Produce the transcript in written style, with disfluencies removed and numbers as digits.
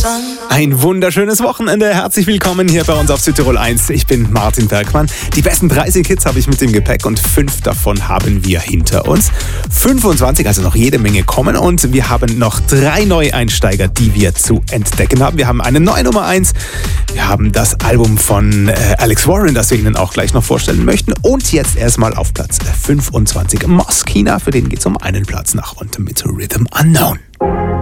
Ein wunderschönes Wochenende. Herzlich willkommen hier bei uns auf Südtirol 1. Ich bin Martin Bergmann. Die besten 30 Hits habe ich mit im Gepäck und 5 davon haben wir hinter uns. 25, also noch jede Menge kommen, und wir haben noch 3 Neueinsteiger, die wir zu entdecken haben. Wir haben eine neue Nummer 1. Wir haben das Album von Alex Warren, das wir Ihnen auch gleich noch vorstellen möchten. Und jetzt erstmal auf Platz 25 Moskina. Für den geht es um einen Platz nach unten mit Rhythm Unknown.